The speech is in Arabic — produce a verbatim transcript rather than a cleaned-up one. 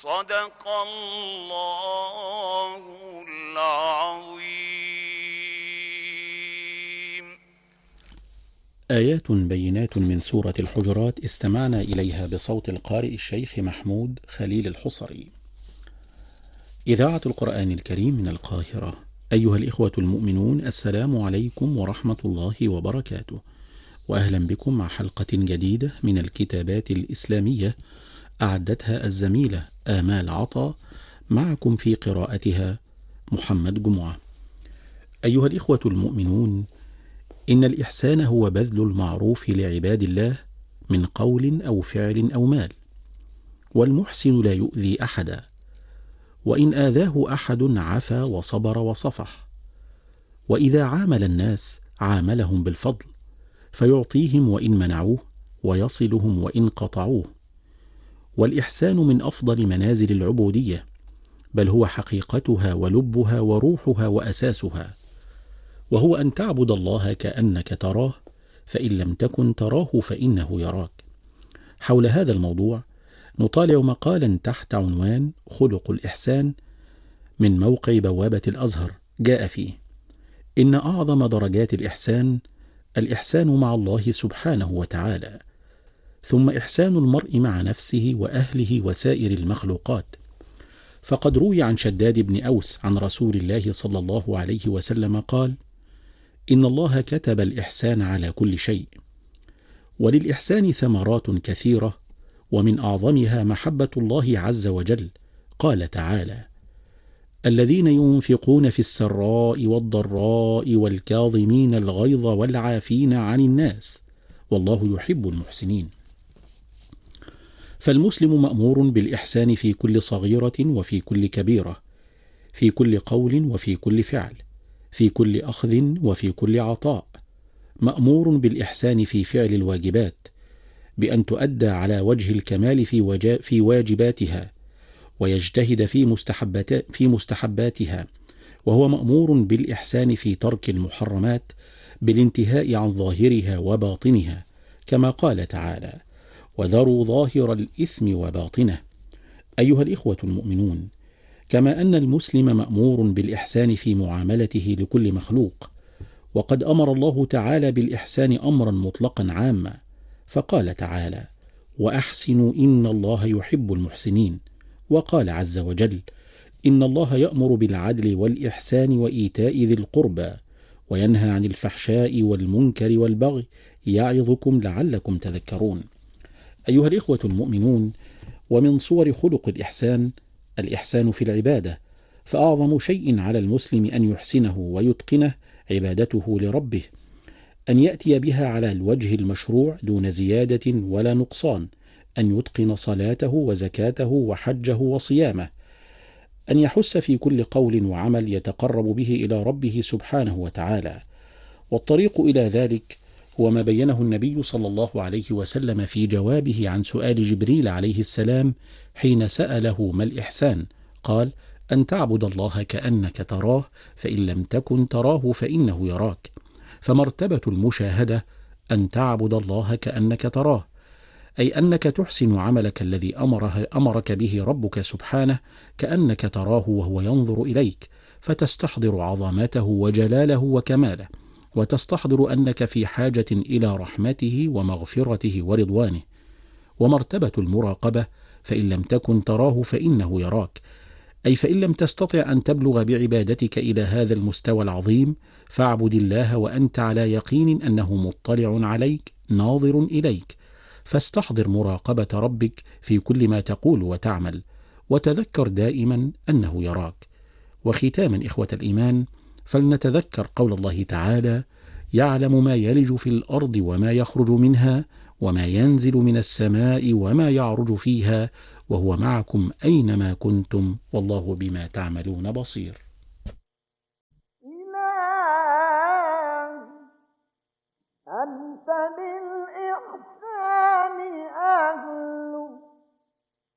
صدق الله العظيم. آيات بينات من سورة الحجرات استمعنا إليها بصوت القارئ الشيخ محمود خليل الحصري. إذاعة القرآن الكريم من القاهرة. أيها الإخوة المؤمنون، السلام عليكم ورحمة الله وبركاته، وأهلا بكم مع حلقة جديدة من الكتابات الإسلامية أعدتها الزميلة آمال عطا، معكم في قراءتها محمد جمعة. أيها الإخوة المؤمنون، إن الإحسان هو بذل المعروف لعباد الله من قول أو فعل أو مال، والمحسن لا يؤذي أحدا، وإن آذاه أحد عفا وصبر وصفح، وإذا عامل الناس عاملهم بالفضل، فيعطيهم وإن منعوه، ويصلهم وإن قطعوه. والإحسان من أفضل منازل العبودية، بل هو حقيقتها ولبها وروحها وأساسها، وهو أن تعبد الله كأنك تراه، فإن لم تكن تراه فإنه يراك. حول هذا الموضوع نطالع مقالا تحت عنوان خلق الإحسان من موقع بوابة الأزهر، جاء فيه: إن أعظم درجات الإحسان الإحسان مع الله سبحانه وتعالى، ثم إحسان المرء مع نفسه وأهله وسائر المخلوقات. فقد روي عن شداد بن أوس عن رسول الله صلى الله عليه وسلم قال: إن الله كتب الإحسان على كل شيء. وللإحسان ثمرات كثيرة، ومن أعظمها محبة الله عز وجل. قال تعالى: الذين ينفقون في السراء والضراء والكاظمين الغيظ والعافين عن الناس والله يحب المحسنين. فالمسلم مأمور بالإحسان في كل صغيرة وفي كل كبيرة، في كل قول وفي كل فعل، في كل أخذ وفي كل عطاء. مأمور بالإحسان في فعل الواجبات بأن تؤدى على وجه الكمال في, وجا في واجباتها، ويجتهد في, مستحبات في مستحباتها. وهو مأمور بالإحسان في ترك المحرمات بالانتهاء عن ظاهرها وباطنها، كما قال تعالى: وذروا ظاهر الإثم وباطنه. أيها الإخوة المؤمنون، كما أن المسلم مأمور بالإحسان في معاملته لكل مخلوق، وقد أمر الله تعالى بالإحسان أمرا مطلقا عاما، فقال تعالى: وأحسنوا إن الله يحب المحسنين. وقال عز وجل: إن الله يأمر بالعدل والإحسان وإيتاء ذي القربى وينهى عن الفحشاء والمنكر والبغي يعظكم لعلكم تذكرون. أيها الإخوة المؤمنون، ومن صور خلق الإحسان الإحسان في العبادة، فأعظم شيء على المسلم أن يحسنه ويتقنه عبادته لربه، أن يأتي بها على الوجه المشروع دون زيادة ولا نقصان، أن يتقن صلاته وزكاته وحجه وصيامه، أن يحس في كل قول وعمل يتقرب به إلى ربه سبحانه وتعالى. والطريق إلى ذلك هو ما بينه النبي صلى الله عليه وسلم في جوابه عن سؤال جبريل عليه السلام حين سأله ما الإحسان، قال: أن تعبد الله كأنك تراه، فإن لم تكن تراه فإنه يراك. فمرتبة المشاهدة أن تعبد الله كأنك تراه، أي أنك تحسن عملك الذي أمره أمرك به ربك سبحانه كأنك تراه وهو ينظر إليك، فتستحضر عظمته وجلاله وكماله، وتستحضر أنك في حاجة إلى رحمته ومغفرته ورضوانه. ومرتبة المراقبة: فإن لم تكن تراه فإنه يراك، أي فإن لم تستطع أن تبلغ بعبادتك إلى هذا المستوى العظيم، فاعبد الله وأنت على يقين أنه مطلع عليك ناظر إليك. فاستحضر مراقبة ربك في كل ما تقول وتعمل، وتذكر دائما أنه يراك. وختاما إخوة الإيمان، فلنتذكر قول الله تعالى: يعلم ما يلج في الأرض وما يخرج منها وما ينزل من السماء وما يعرج فيها وهو معكم أينما كنتم والله بما تعملون بصير.